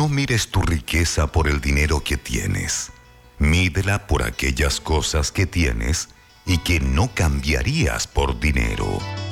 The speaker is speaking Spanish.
No mires tu riqueza por el dinero que tienes. Mídela por aquellas cosas que tienes y que no cambiarías por dinero.